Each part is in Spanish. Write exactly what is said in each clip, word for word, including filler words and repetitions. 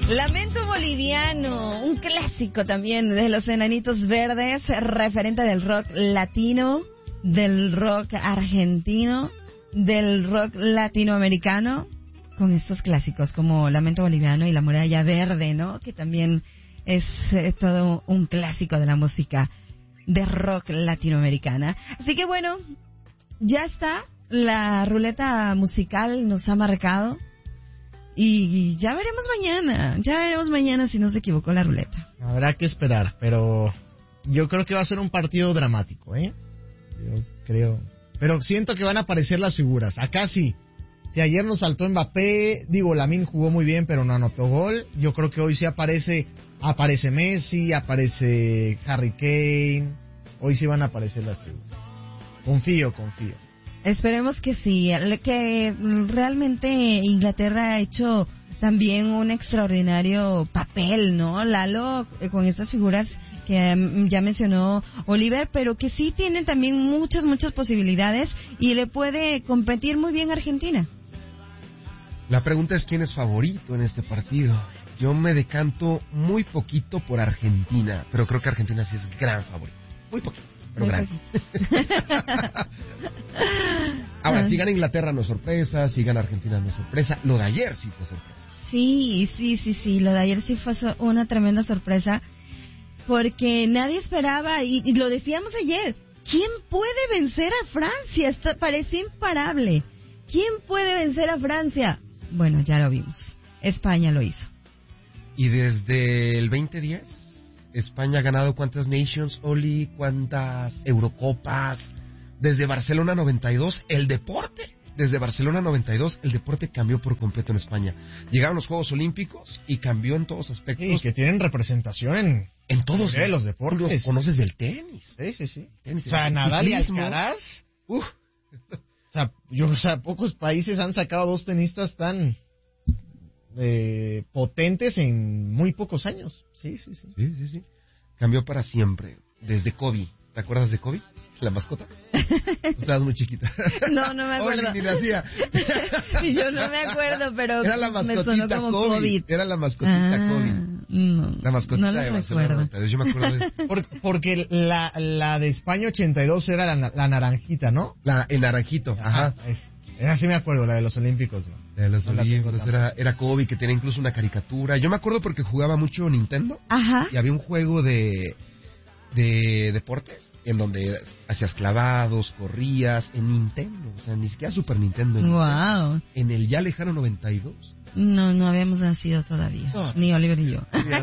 Lamento Boliviano, un clásico también de los Enanitos Verdes, referente del rock latino, del rock argentino, del rock latinoamericano, con estos clásicos como Lamento Boliviano y La Muralla Verde, ¿no? Que también es eh, todo un clásico de la música de rock latinoamericana. Así que bueno, ya está, la ruleta musical nos ha marcado. Y ya veremos mañana, ya veremos mañana si no se equivocó la ruleta. Habrá que esperar, pero yo creo que va a ser un partido dramático, ¿eh? Yo creo. Pero siento que van a aparecer las figuras. Acá sí. Si ayer nos faltó Mbappé, digo, Lamine jugó muy bien, pero no anotó gol. Yo creo que hoy sí aparece, aparece Messi, aparece Harry Kane. Hoy sí van a aparecer las figuras. Confío, confío. Esperemos que sí, que realmente Inglaterra ha hecho también un extraordinario papel, ¿no? Lalo, con estas figuras que ya mencionó Oliver, pero que sí tienen también muchas, muchas posibilidades y le puede competir muy bien a Argentina. La pregunta es quién es favorito en este partido. Yo me decanto muy poquito por Argentina, pero creo que Argentina sí es gran favorito. Muy poquito. Pero grande. Ahora, si gana Inglaterra no es sorpresa, si gana Argentina no es sorpresa. Lo de ayer sí fue sorpresa. Sí, sí, sí, sí. Lo de ayer sí fue una tremenda sorpresa. Porque nadie esperaba, y, y lo decíamos ayer, ¿quién puede vencer a Francia? Esto parece imparable. ¿Quién puede vencer a Francia? Bueno, ya lo vimos. España lo hizo. Y desde el veinte diez... España ha ganado cuántas Nations, Oli, cuántas Eurocopas. Desde Barcelona noventa y dos, el deporte. Desde Barcelona noventa y dos, el deporte cambió por completo en España. Llegaron los Juegos Olímpicos y cambió en todos aspectos. Sí, que tienen representación en, en todos de los deportes. Los conoces del tenis. Sí, sí, sí. Tenis, o sea, Nadal y Alcaraz. Uf. O sea, yo, o sea, pocos países han sacado dos tenistas tan eh, potentes en muy pocos años. Sí, sí, sí. Sí, sí, sí. Cambió para siempre. Desde Kobe. ¿Te acuerdas de Kobe? La mascota. Estabas muy chiquita. No, no me acuerdo. Oye, ni la hacía. Yo no me acuerdo, pero era la mascotita me sonó como Kobe. COVID. Era la mascotita ah, Kobe. No, la mascotita no de Barcelona. Yo me acuerdo de Por, porque la, la de España ochenta y dos era la, la naranjita, ¿no? La, el naranjito, ajá. ajá. Es, esa sí me acuerdo, la de los Olímpicos, ¿no? La de los no Olímpicos, era, era Kobe, que tenía incluso una caricatura. Yo me acuerdo porque jugaba mucho Nintendo. Ajá. Y había un juego de, de deportes en donde hacías clavados, corrías, en Nintendo. O sea, ni siquiera Super Nintendo. En, wow. Nintendo, en el ya lejano noventa y dos. No, no habíamos nacido todavía. No. Ni Oliver ni yo.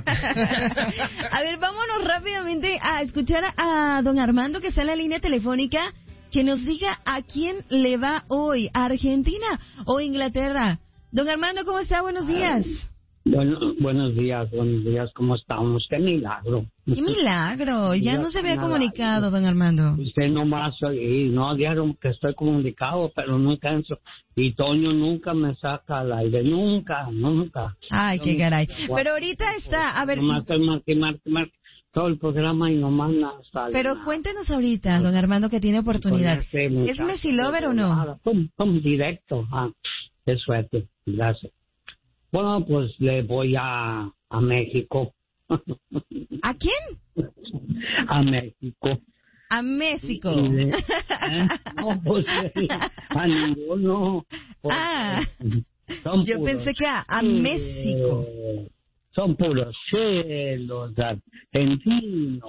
A ver, vámonos rápidamente a escuchar a, a don Armando, que está en la línea telefónica, que nos diga a quién le va hoy, ¿a Argentina o Inglaterra? Don Armando, ¿cómo está? Buenos días. Bueno, buenos días, buenos días, ¿cómo estamos? ¡Qué milagro! ¡Qué milagro! Ya no se había comunicado, don Armando. Usted nomás, y no dijeron que estoy comunicado, pero nunca entro. Y Toño nunca me saca al aire, nunca, nunca. Ay, qué caray. Pero ahorita está, a ver... Nomás estoy marque, marque, marque todo el programa y nomás nada sale. Pero nada. Cuéntenos ahorita, don Armando, que tiene oportunidad. ¿Es Messi Lover o no? Pum, pum, directo. Ah, qué suerte, gracias. Bueno, pues le voy a, a México. ¿A quién? A México. A México. ¿Eh? No, pues a ninguno. Ah, yo puros, pensé que a, a México. Son puros celos argentinos.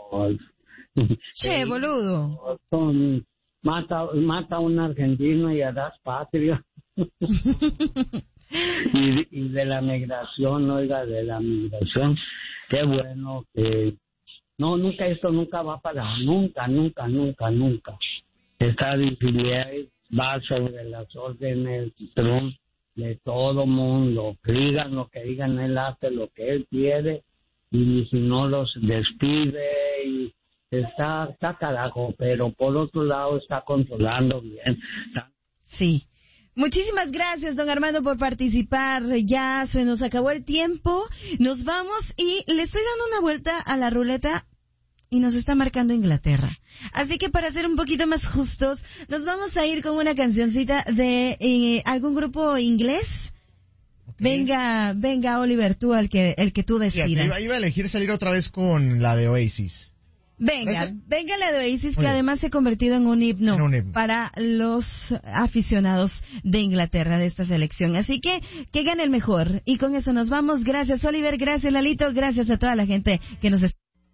Che, boludo. Son, mata, mata a un argentino y harás patria. Y, y de la migración, oiga, de la migración, qué bueno que no, nunca esto nunca va para, nunca, nunca, nunca, nunca. Esta difícil va sobre las órdenes Trump de todo mundo, digan lo que digan, él hace lo que él quiere y si no los despide y está, está carajo, pero por otro lado está controlando bien. Sí. Muchísimas gracias, don Armando, por participar. Ya se nos acabó el tiempo. Nos vamos y le estoy dando una vuelta a la ruleta y nos está marcando Inglaterra. Así que para ser un poquito más justos, nos vamos a ir con una cancioncita de eh, algún grupo inglés. Venga, venga, Oliver, tú el que, el que tú decidas. Fíjate, iba, iba a elegir salir otra vez con la de Oasis. Venga, ¿Ese? venga la de Oasis, que Oye, además se ha convertido en un himno, en un himno para los aficionados de Inglaterra de esta selección. Así que, que gane el mejor. Y con eso nos vamos. Gracias, Oliver. Gracias, Lalito. Gracias a toda la gente que nos está.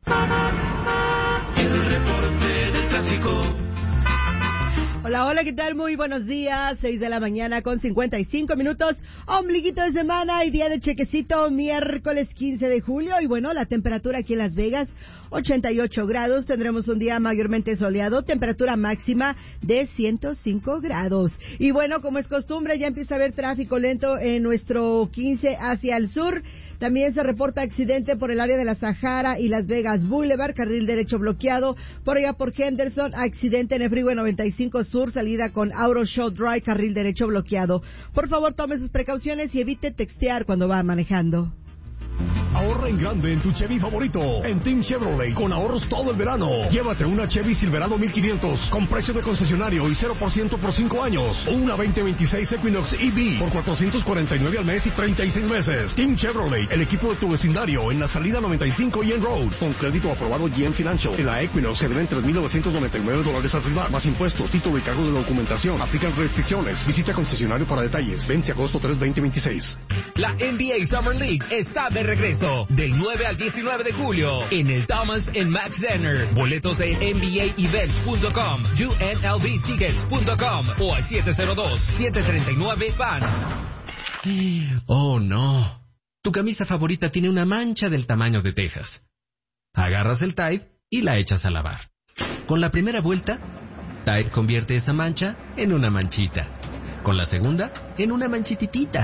El reporte del tráfico. Hola, hola, ¿qué tal? Muy buenos días, seis de la mañana con cincuenta y cinco minutos, ombliguito de semana y día de chequecito, miércoles quince de julio, y bueno, la temperatura aquí en Las Vegas, ochenta y ocho grados, tendremos un día mayormente soleado, temperatura máxima de ciento cinco grados. Y bueno, como es costumbre, ya empieza a haber tráfico lento en nuestro quince hacia el sur. También se reporta accidente por el área de la Sahara y Las Vegas Boulevard, carril derecho bloqueado. Por allá por Henderson, accidente en el Freeway noventa y cinco Sur, salida con Auto Show Drive, carril derecho bloqueado. Por favor, tome sus precauciones y evite textear cuando va manejando. Ahorra en grande en tu Chevy favorito en Team Chevrolet con ahorros todo el verano. Llévate una Chevy Silverado mil quinientos con precio de concesionario y cero por ciento por cinco años. O una veinte veintiséis Equinox E V por cuatrocientos cuarenta y nueve al mes y treinta y seis meses. Team Chevrolet, el equipo de tu vecindario en la salida noventa y cinco Yen Road. Con crédito aprobado Yen Financial. En la Equinox se deben tres mil novecientos noventa y nueve dólares arriba, más impuestos, título y cargo de documentación. Aplican restricciones. Visita concesionario para detalles. Vence agosto tres, veinte veintisés. La N B A Summer League está de regreso del nueve al diecinueve de julio en el Thomas and Mack Center. Boletos en N B A events punto com, U N L V tickets punto com o al siete cero dos, siete tres nueve, fans. Oh, no. Tu camisa favorita tiene una mancha del tamaño de Texas. Agarras el Tide y la echas a lavar. Con la primera vuelta, Tide convierte esa mancha en una manchita. Con la segunda, en una manchititita.